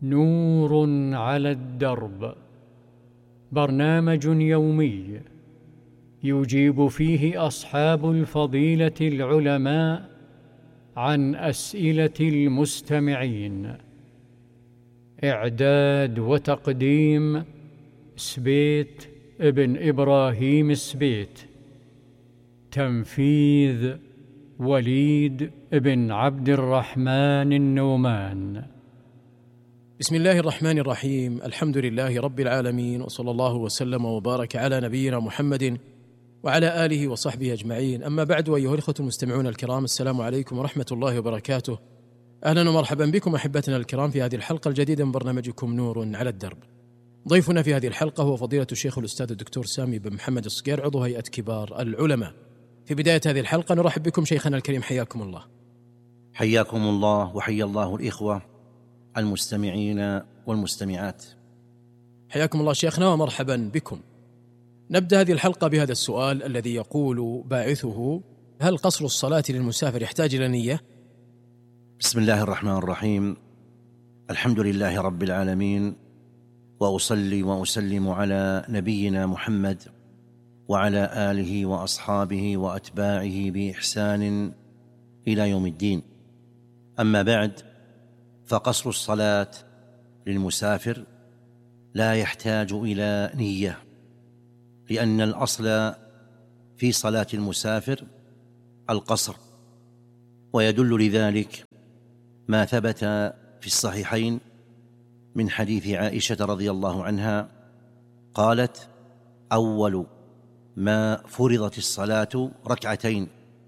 نور على الدرب، برنامج يومي يجيب فيه أصحاب الفضيلة العلماء عن أسئلة المستمعين. إعداد وتقديم سبيت ابن إبراهيم سبيت. تنفيذ وليد بن عبد الرحمن النومان. بسم الله الرحمن الرحيم. الحمد لله رب العالمين، وصلى الله وسلم وبارك على نبينا محمد وعلى آله وصحبه أجمعين. أما بعد، أيها الإخوة المستمعون الكرام، السلام عليكم ورحمة الله وبركاته. أهلا ومرحبا بكم أحبتنا الكرام في هذه الحلقة الجديدة من برنامجكم نور على الدرب. ضيفنا في هذه الحلقة هو فضيلة الشيخ الأستاذ الدكتور سامي بن محمد الصقير، عضو هيئة كبار العلماء. في بداية هذه الحلقة نرحب بكم شيخنا الكريم، حياكم الله. حياكم الله وحيا الله الإخوة المستمعين والمستمعات. حياكم الله شيخنا ومرحبا بكم. نبدأ هذه الحلقة بهذا السؤال الذي يقول باعثه: هل قصر الصلاة للمسافر يحتاج إلى نية؟ بسم الله الرحمن الرحيم. الحمد لله رب العالمين، وأصلي وأسلم على نبينا محمد وعلى آله وأصحابه وأتباعه بإحسان إلى يوم الدين. أما بعد، فقصر الصلاة للمسافر لا يحتاج إلى نية، لأن الأصل في صلاة المسافر القصر، ويدل لذلك ما ثبت في الصحيحين من حديث عائشة رضي الله عنها قالت: أول ما فرضت الصلاة ركعتين،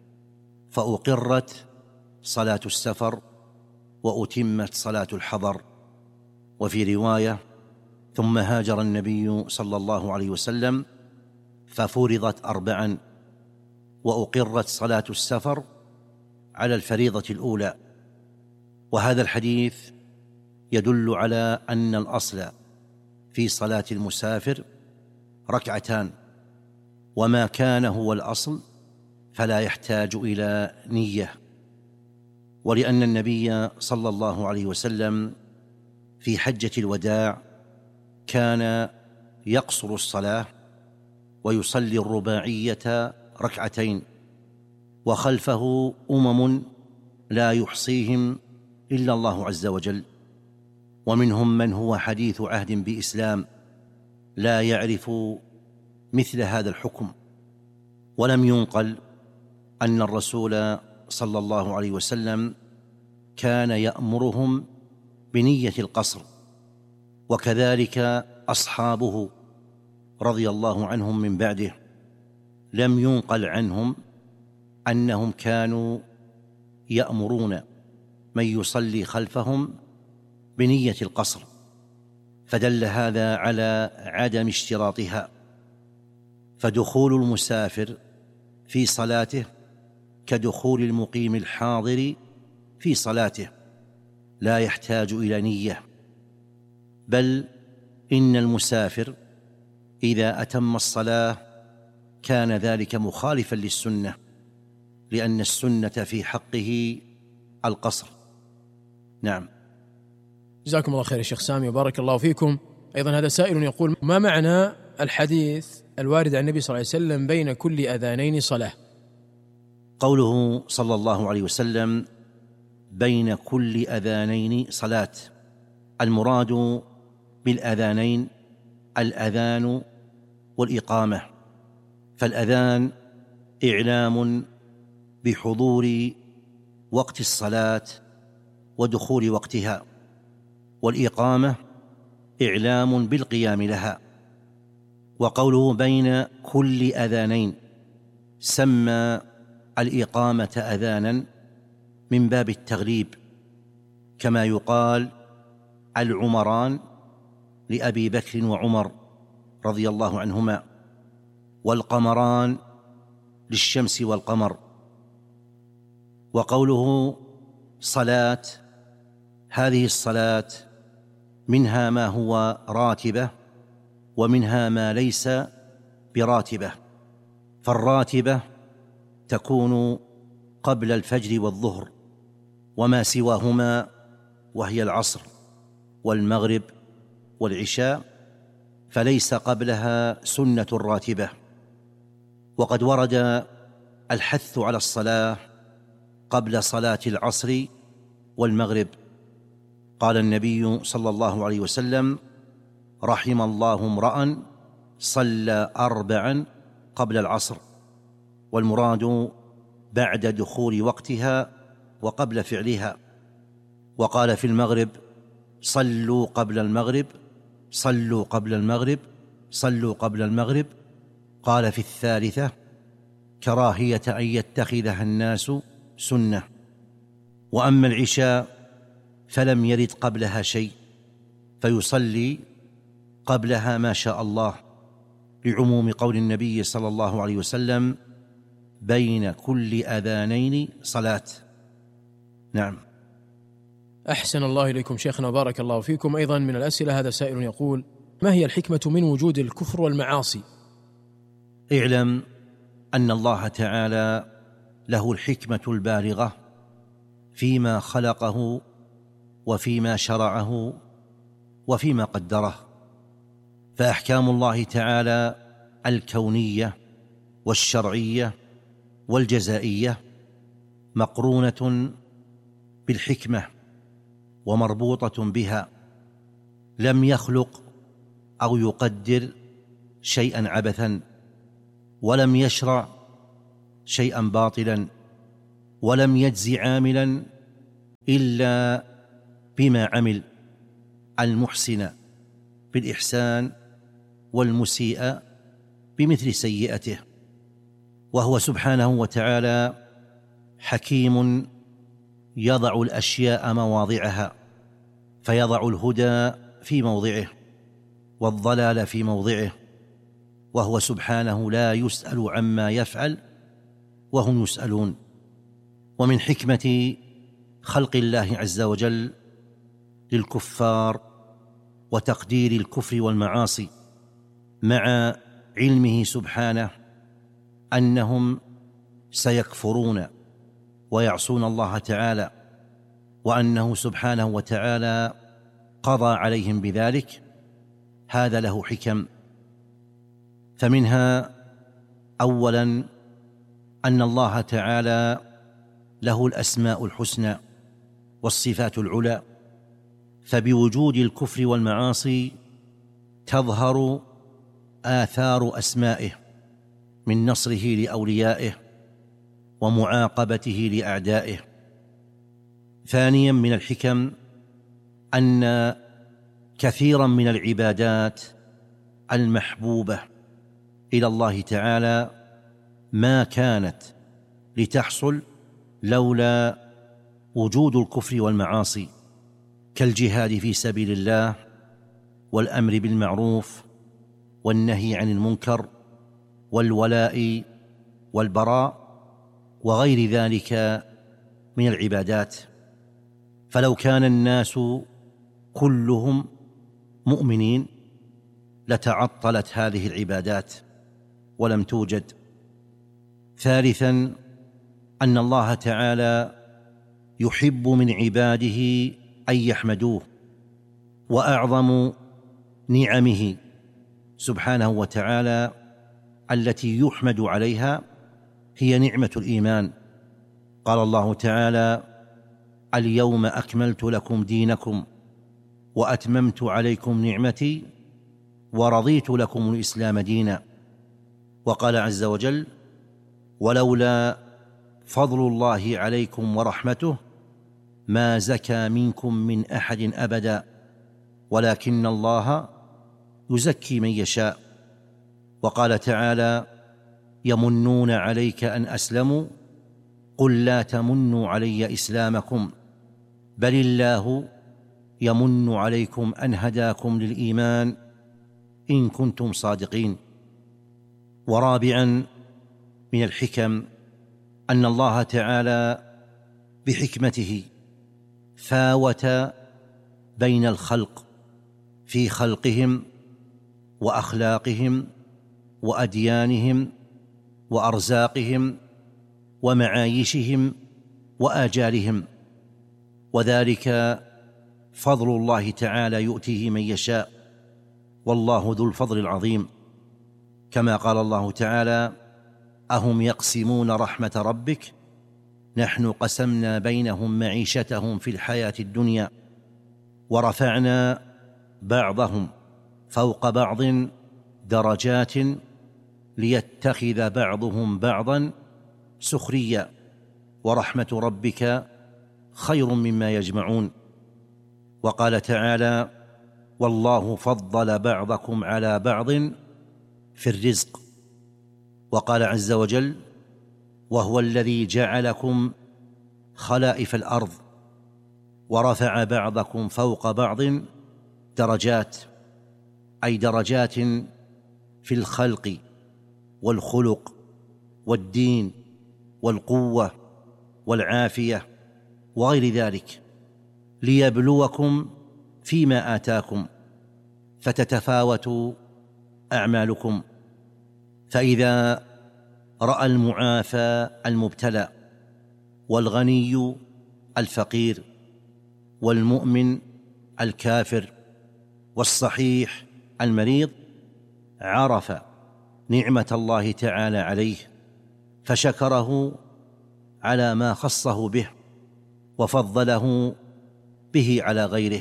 فأقرت صلاة السفر وأتمت صلاة الحضر. وفي رواية: ثم هاجر النبي صلى الله عليه وسلم ففرضت أربعا، وأقرت صلاة السفر على الفريضة الأولى. وهذا الحديث يدل على أن الأصل في صلاة المسافر ركعتان، وما كان هو الأصل فلا يحتاج إلى نية. ولأن النبي صلى الله عليه وسلم في حجة الوداع كان يقصر الصلاة ويصلي الرباعية ركعتين، وخلفه لا يحصيهم إلا الله عز وجل، ومنهم من هو حديث عهد بإسلام لا يعرف مثل هذا الحكم. ولم ينقل أن الرسول صلى الله عليه وسلم كان يأمرهم بنية القصر، وكذلك أصحابه رضي الله عنهم من بعده لم ينقل عنهم أنهم كانوا يأمرون من يصلي خلفهم بنية القصر، فدل هذا على عدم اشتراطها. فدخول المسافر في صلاته كدخول المقيم الحاضر في صلاته، لا يحتاج إلى نية. بل إن المسافر إذا أتم الصلاة كان ذلك مخالفا للسنة، لأن السنة في حقه القصر. نعم. جزاكم الله خير يا شيخ سامي وبارك الله فيكم. أيضا هذا سائل يقول: ما معنى الحديث الوارد عن النبي صلى الله عليه وسلم بين كل أذانين صلاة؟ قوله صلى الله عليه وسلم بين كل أذانين صلاة، المراد بالأذانين الأذان والإقامة. فالأذان إعلام بحضور وقت الصلاة ودخول وقتها، والإقامة إعلام بالقيام لها. وقوله بين كل أذانين سمى الإقامة أذانا من باب التغليب، كما يقال العمران لأبي بكر وعمر رضي الله عنهما، والقمران للشمس والقمر. وقوله صلاة، هذه الصلاة منها ما هو راتبة ومنها ما ليس براتبة. فالراتبة تكون قبل الفجر والظهر وما سواهما، وهي العصر والمغرب والعشاء فليس قبلها سنة راتبة. وقد ورد الحث على الصلاة قبل صلاة العصر والمغرب. قال النبي صلى الله عليه وسلم: رحم الله امرأ صلى 4 قبل العصر، والمراد بعد دخول وقتها وقبل فعلها. وقال في المغرب: صلوا قبل المغرب، صلوا قبل المغرب، صلوا قبل المغرب. قال في الثالثة: كراهية أن يتخذها الناس سنة. وأما العشاء فلم يرد قبلها شيء، فيصلي قبلها ما شاء الله، لعموم قول النبي صلى الله عليه وسلم: بين كل أذانين صلاة. نعم. أحسن الله إليكم شيخنا وبارك الله فيكم. أيضا من الأسئلة هذا سائل يقول: ما هي الحكمة من وجود الكفر والمعاصي؟ اعلم أن الله تعالى له الحكمة البالغة فيما خلقه وفيما شرعه وفيما قدره. فأحكام الله تعالى الكونية والشرعية والجزائية مقرونة بالحكمة ومربوطة بها. لم يخلق أو يقدر شيئا عبثا، ولم يشرع شيئا باطلا، ولم يجزي عاملا إلا بما عمل، المحسن بالإحسان والمسيء بمثل سيئته. وهو سبحانه وتعالى حكيم يضع الأشياء مواضعها، فيضع الهدى في موضعه والضلال في موضعه، وهو سبحانه لا يسأل عما يفعل وهم يسألون. ومن حكمة خلق الله عز وجل للكفار وتقدير الكفر والمعاصي، مع علمه سبحانه أنهم سيكفرون ويعصون الله تعالى، وأنه سبحانه وتعالى قضى عليهم بذلك، هذا له حكم. فمنها أولا أن الله تعالى له الأسماء الحسنى والصفات العلى، فبوجود الكفر والمعاصي تظهر آثار أسمائه من نصره لأوليائه ومعاقبته لأعدائه. ثانيا من الحكم أن كثيرا من العبادات المحبوبة إلى الله تعالى ما كانت لتحصل لولا وجود الكفر والمعاصي، كالجهاد في سبيل الله، والأمر بالمعروف والنهي عن المنكر، والولاء والبراء، وغير ذلك من العبادات. فلو كان الناس كلهم مؤمنين لتعطلت هذه العبادات ولم توجد. ثالثا أن الله تعالى يحب من عباده أن يحمدوه، وأعظم نعمه سبحانه وتعالى التي يحمد عليها هي نعمة الإيمان. قال الله تعالى: اليوم أكملت لكم دينكم وأتممت عليكم نعمتي ورضيت لكم الإسلام دينا. وقال عز وجل: ولولا فضل الله عليكم ورحمته ما زكى منكم من أحد أبدا ولكن الله يزكي من يشاء. وقال تعالى: يمنون عليك أن أسلموا قل لا تمنوا علي إسلامكم بل الله يمن عليكم أن هداكم للإيمان إن كنتم صادقين. ورابعا من الحكم أن الله تعالى بحكمته فاوت بين الخلق في خلقهم وأخلاقهم وأديانهم وأرزاقهم ومعايشهم وآجالهم، وذلك فضل الله تعالى يؤتيه من يشاء، والله ذو الفضل العظيم. كما قال الله تعالى: أهم يقسمون رحمة ربك نحن قسمنا بينهم معيشتهم في الحياة الدنيا ورفعنا بعضهم فوق بعض درجات ليتخذ بعضهم بعضا سخريا ورحمة ربك خير مما يجمعون. وقال تعالى: والله فضل بعضكم على بعض في الرزق. وقال عز وجل: وهو الذي جعلكم خلائف الأرض ورفع بعضكم فوق بعض درجات، أي درجات في الخلق والخلق والدين والقوة والعافية وغير ذلك، ليبلوكم فيما آتاكم فتتفاوت أعمالكم. فإذا رأى المعافى المبتلى والغني الفقير والمؤمن الكافر والصحيح المريض، عرف نعمة الله تعالى عليه فشكره على ما خصه به وفضله به على غيره.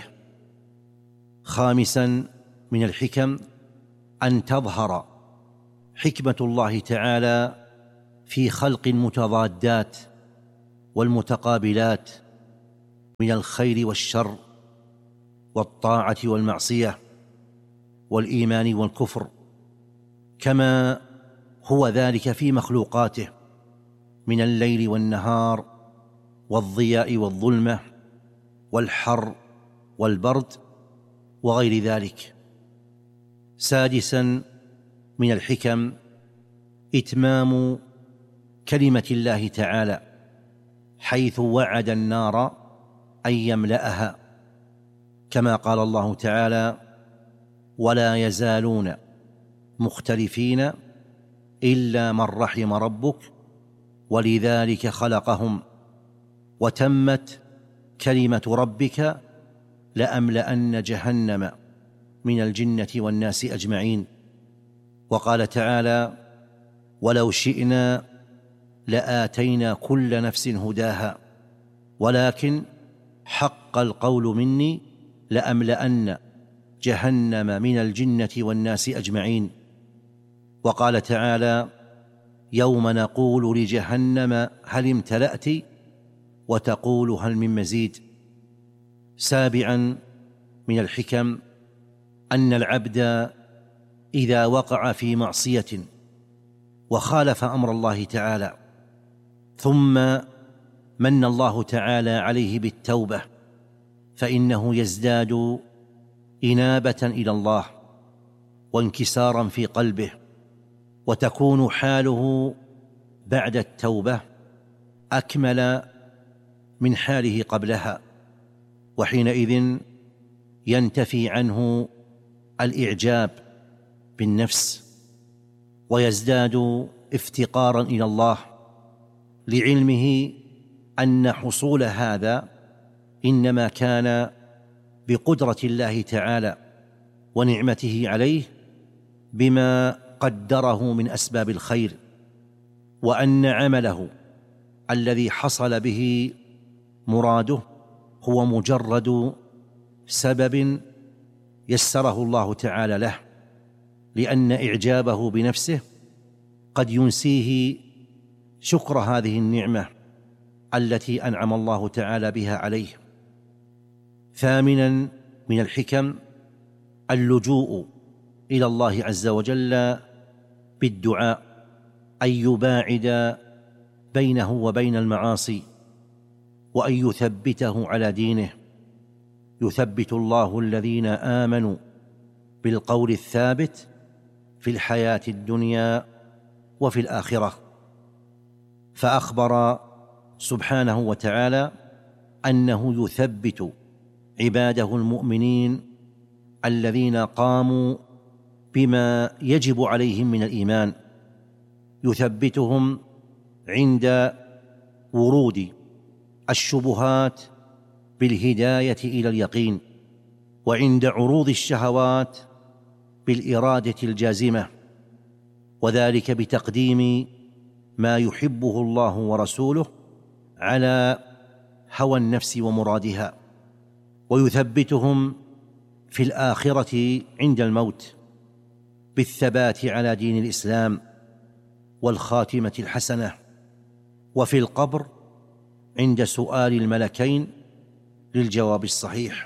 خامسا من الحكم أن تظهر حكمة الله تعالى في خلق المتضادات والمتقابلات من الخير والشر والطاعة والمعصية والإيمان والكفر، كما هو ذلك في مخلوقاته من الليل والنهار والضياء والظلمة والحر والبرد وغير ذلك. سادسا من الحكم إتمام كلمة الله تعالى، حيث وعد النار أن يملأها، كما قال الله تعالى: ولا يزالون مختلفين إلا من رحم ربك ولذلك خلقهم وتمت كلمة ربك لأملأن جهنم من الجنة والناس أجمعين. وقال تعالى: ولو شئنا لآتينا كل نفس هداها ولكن حق القول مني لأملأن جهنم من الجنة والناس أجمعين. وقال تعالى: يوم نقول لجهنم هل امتلأت وتقول هل من مزيد. سابعا من الحكم أن العبد إذا وقع في معصية وخالف أمر الله تعالى ثم من الله تعالى عليه بالتوبة، فإنه يزداد إنابة إلى الله وانكسارا في قلبه، وتكون حاله بعد التوبة أكمل من حاله قبلها، وحينئذ ينتفي عنه الإعجاب بالنفس ويزداد افتقارا إلى الله، لعلمه أن حصول هذا إنما كان بقدرة الله تعالى ونعمته عليه بما قدره من أسباب الخير، وأن عمله الذي حصل به مراده هو مجرد سبب يسره الله تعالى له، لأن إعجابه بنفسه قد ينسيه شكر هذه النعمة التي أنعم الله تعالى بها عليه. ثامنا من الحكم اللجوء إلى الله عز وجل بالدعاء، أن يباعد بينه وبين المعاصي وأن يثبته على دينه. يثبت الله الذين آمنوا بالقول الثابت في الحياة الدنيا وفي الآخرة. فأخبر سبحانه وتعالى أنه يثبت عباده المؤمنين الذين قاموا بما يجب عليهم من الإيمان، يثبتهم عند ورود الشبهات بالهداية إلى اليقين، وعند عروض الشهوات بالإرادة الجازمة، وذلك بتقديم ما يحبه الله ورسوله على هوى النفس ومرادها. ويثبتهم في الآخرة عند الموت بالثبات على دين الإسلام والخاتمة الحسنة، وفي القبر عند سؤال الملكين للجواب الصحيح.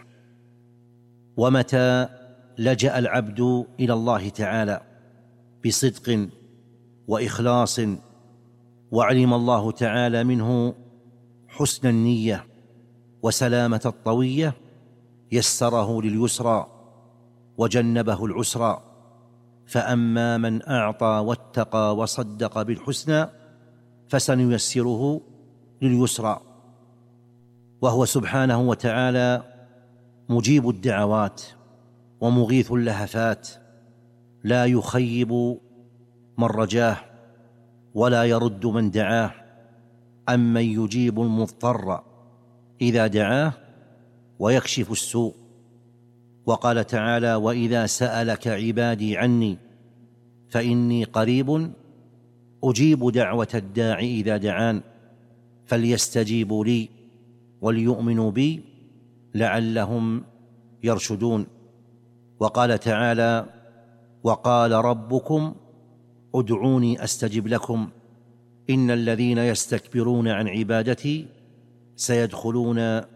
ومتى لجأ العبد إلى الله تعالى بصدق وإخلاص وعلم الله تعالى منه حسن النية وسلامة الطوية، يسره لليسرى وجنبه العسرى. فأما من أعطى واتقى وصدق بالحسنى فسنيسره لليسرى. وهو سبحانه وتعالى مجيب الدعوات ومغيث اللهفات، لا يخيب من رجاه ولا يرد من دعاه، أمن يجيب المضطر إذا دعاه ويكشف السوء. وقال تعالى: وإذا سألك عبادي عني فإني قريب أجيب دعوة الداع إذا دعان فليستجيبوا لي وليؤمنوا بي لعلهم يرشدون. وقال تعالى: وقال ربكم ادعوني أستجب لكم إن الذين يستكبرون عن عبادتي سيدخلون